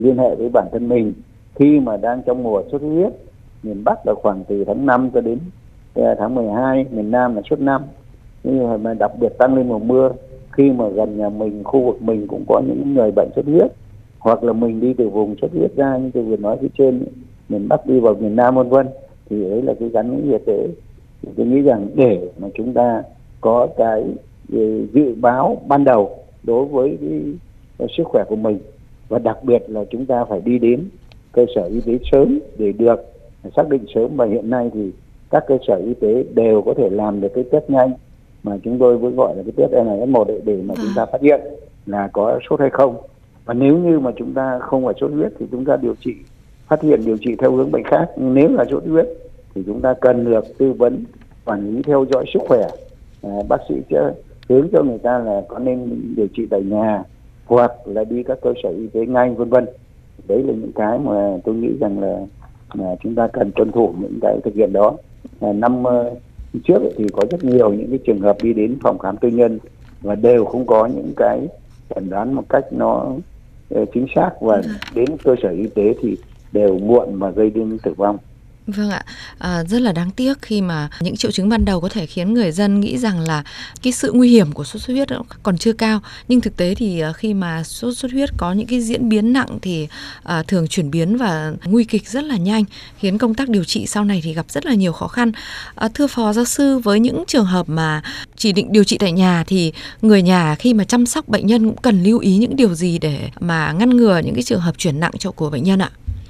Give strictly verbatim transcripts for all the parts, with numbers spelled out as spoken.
liên hệ với bản thân mình khi mà đang trong mùa sốt xuất huyết. Miền Bắc là khoảng từ tháng năm cho đến tháng mười hai, miền Nam là suốt năm. Nhưng mà đặc biệt tăng lên mùa mưa, khi mà gần nhà mình, khu vực mình cũng có những người bệnh sốt huyết, hoặc là mình đi từ vùng sốt huyết ra như tôi vừa nói phía trên, miền Bắc đi vào miền Nam vân vân, thì đấy là cái gắn với y tế. Tôi nghĩ rằng để mà chúng ta có cái dự báo ban đầu đối với cái sức khỏe của mình, và đặc biệt là chúng ta phải đi đến cơ sở y tế sớm để được xác định sớm. Và hiện nay thì các cơ sở y tế đều có thể làm được cái test nhanh mà chúng tôi vẫn gọi là cái test en ét một để, để mà chúng ta phát hiện là có sốt hay không. Và nếu như mà chúng ta không phải sốt huyết thì chúng ta điều trị, phát hiện điều trị theo hướng bệnh khác. Nhưng nếu là sốt huyết thì chúng ta cần được tư vấn, quản lý, theo dõi sức khỏe. À, bác sĩ sẽ hướng cho người ta là có nên điều trị tại nhà hoặc là đi các cơ sở y tế ngay vân vân. Đấy là những cái mà tôi nghĩ rằng là, là chúng ta cần tuân thủ những cái thực hiện đó. À, năm uh, trước thì có rất nhiều những cái trường hợp đi đến phòng khám tư nhân và đều không có những cái chẩn đoán một cách nó uh, chính xác, và đến cơ sở y tế thì đều muộn mà gây đến tử vong. Vâng ạ, à, rất là đáng tiếc khi mà những triệu chứng ban đầu có thể khiến người dân nghĩ rằng là cái sự nguy hiểm của sốt xuất huyết còn chưa cao. Nhưng thực tế thì khi mà sốt xuất huyết có những cái diễn biến nặng thì à, thường chuyển biến và nguy kịch rất là nhanh, khiến công tác điều trị sau này thì gặp rất là nhiều khó khăn. À, thưa Phó Giáo sư, với những trường hợp mà chỉ định điều trị tại nhà thì người nhà khi mà chăm sóc bệnh nhân cũng cần lưu ý những điều gì để mà ngăn ngừa những cái trường hợp chuyển nặng cho của bệnh nhân ạ?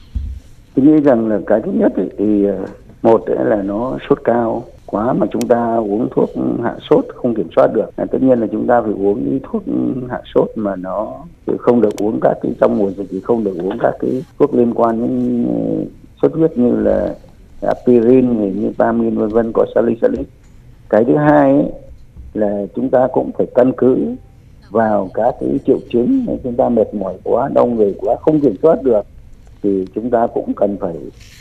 Tôi nghĩ rằng là cái thứ nhất thì một là nó sốt cao quá mà chúng ta uống thuốc hạ sốt không kiểm soát được. À, tất nhiên là chúng ta phải uống những thuốc hạ sốt mà nó không được uống các cái trong mùa dịch, thì không được uống các cái thuốc liên quan đến sốt huyết như là aspirin, như pamin vân vân, có salicylic. Cái thứ hai ấy, là chúng ta cũng phải căn cứ vào các cái triệu chứng. Nếu chúng ta mệt mỏi quá, đau người quá, không kiểm soát được thì chúng ta cũng cần phải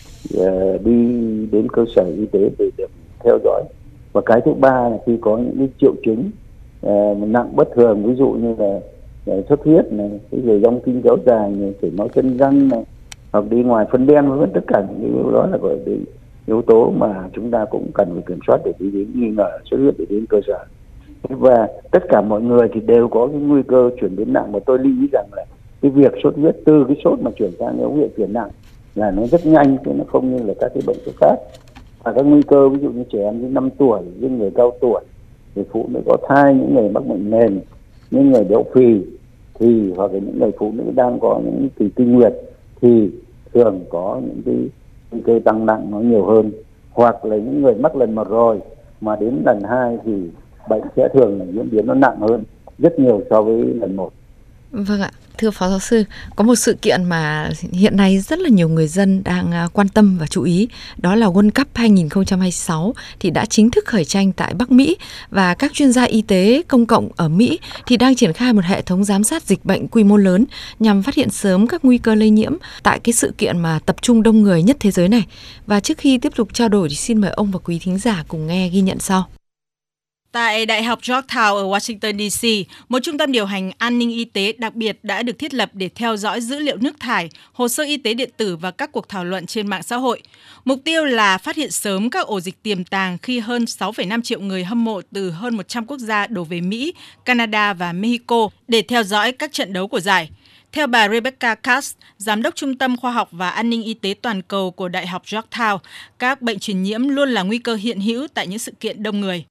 uh, đi đến cơ sở y tế để được theo dõi. Và cái thứ ba là khi có những cái triệu chứng uh, nặng bất thường, ví dụ như là uh, xuất huyết này, cái rồi dòng kinh kéo dài này, chảy máu chân răng này, hoặc đi ngoài phân đen vân vân, tất cả những yếu đó là gọi là yếu tố mà chúng ta cũng cần phải kiểm soát để đi đến nghi ngờ xuất huyết để đến cơ sở. Và tất cả mọi người thì đều có cái nguy cơ chuyển biến nặng, mà tôi lưu ý rằng là cái việc sốt huyết từ cái sốt mà chuyển sang dấu hiệu chuyển nặng là nó rất nhanh, chứ nó không như là các cái bệnh sốt khác. Và các nguy cơ ví dụ như trẻ em dưới năm tuổi, những người cao tuổi, thì phụ nữ có thai, những người mắc bệnh nền, những người béo phì, thì hoặc là những người phụ nữ đang có những kỳ kinh nguyệt thì thường có những cái nguy cơ tăng nặng nó nhiều hơn. Hoặc là những người mắc lần một rồi mà đến lần hai thì bệnh sẽ thường là diễn biến nó nặng hơn rất nhiều so với lần một. Vâng ạ, thưa Phó Giáo sư, có một sự kiện mà hiện nay rất là nhiều người dân đang quan tâm và chú ý, đó là World Cup hai không hai sáu thì đã chính thức khởi tranh tại Bắc Mỹ, và các chuyên gia y tế công cộng ở Mỹ thì đang triển khai một hệ thống giám sát dịch bệnh quy mô lớn nhằm phát hiện sớm các nguy cơ lây nhiễm tại cái sự kiện mà tập trung đông người nhất thế giới này. Và trước khi tiếp tục trao đổi thì xin mời ông và quý thính giả cùng nghe ghi nhận sau. Tại Đại học Georgetown ở Washington đê xê, một trung tâm điều hành an ninh y tế đặc biệt đã được thiết lập để theo dõi dữ liệu nước thải, hồ sơ y tế điện tử và các cuộc thảo luận trên mạng xã hội. Mục tiêu là phát hiện sớm các ổ dịch tiềm tàng khi hơn sáu phẩy năm triệu người hâm mộ từ hơn một trăm quốc gia đổ về Mỹ, Canada và Mexico để theo dõi các trận đấu của giải. Theo bà Rebecca Katz, Giám đốc Trung tâm Khoa học và An ninh Y tế Toàn cầu của Đại học Georgetown, các bệnh truyền nhiễm luôn là nguy cơ hiện hữu tại những sự kiện đông người.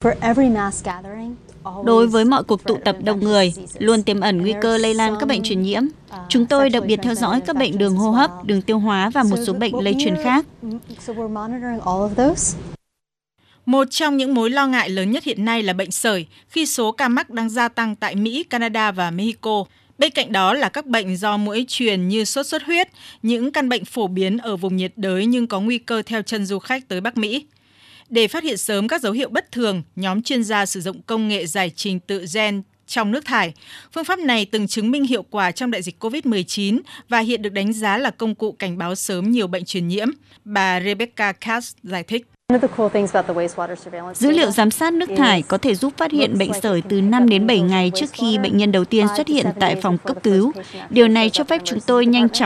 Đối với mọi cuộc tụ tập đông người, luôn tiềm ẩn nguy cơ lây lan các bệnh truyền nhiễm. Chúng tôi đặc biệt theo dõi các bệnh đường hô hấp, đường tiêu hóa và một số bệnh lây truyền khác. Một trong những mối lo ngại lớn nhất hiện nay là bệnh sởi, khi số ca mắc đang gia tăng tại Mỹ, Canada và Mexico. Bên cạnh đó là các bệnh do muỗi truyền như sốt xuất huyết, những căn bệnh phổ biến ở vùng nhiệt đới nhưng có nguy cơ theo chân du khách tới Bắc Mỹ. Để phát hiện sớm các dấu hiệu bất thường, nhóm chuyên gia sử dụng công nghệ giải trình tự gen trong nước thải. Phương pháp này từng chứng minh hiệu quả trong đại dịch covid mười chín và hiện được đánh giá là công cụ cảnh báo sớm nhiều bệnh truyền nhiễm. Bà Rebecca Katz giải thích. Dữ liệu giám sát nước thải có thể giúp phát hiện bệnh sởi từ năm đến bảy ngày trước khi bệnh nhân đầu tiên xuất hiện tại phòng cấp cứu. Điều này cho phép chúng tôi nhanh chóng